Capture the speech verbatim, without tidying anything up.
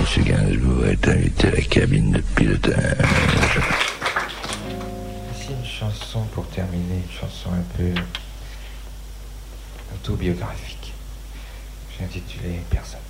Monsieur Gainsbourg est invité à la cabine de pilotage. Voici une chanson pour terminer, une chanson un peu autobiographique. J'ai intitulé Personne.